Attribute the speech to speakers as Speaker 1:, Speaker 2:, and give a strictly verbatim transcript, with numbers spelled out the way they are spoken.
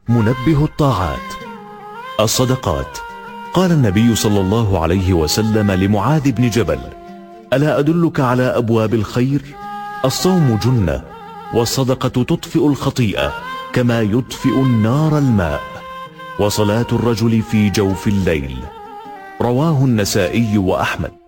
Speaker 1: منبه الطاعات. الصدقات. قال النبي صلى الله عليه وسلم لمعاذ بن جبل: ألا أدلك على أبواب الخير؟ الصوم جنة، والصدقة تطفئ الخطيئة كما يطفئ النار الماء، وصلاة الرجل في جوف الليل. رواه النسائي وأحمد.